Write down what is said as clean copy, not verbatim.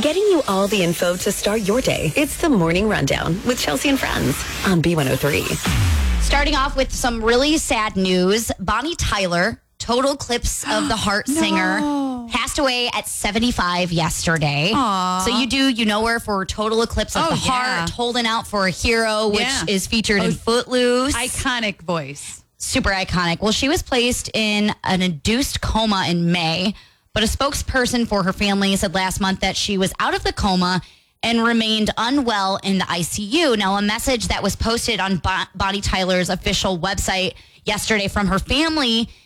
Getting you all the info to start your day. It's the Morning Rundown with Chelsea and Friends on B103. Starting off with some really sad news. Bonnie Tyler, Total Eclipse of the Heart singer, passed away at 75 yesterday. Aww. So you know her for Total Eclipse of the Heart, Holding Out for a Hero, which is featured in Footloose. Iconic voice. Super iconic. Well, she was placed in an induced coma in May, but a spokesperson for her family said last month that she was out of the coma and remained unwell in the ICU. Now, a message that was posted on Bonnie Tyler's official website yesterday from her family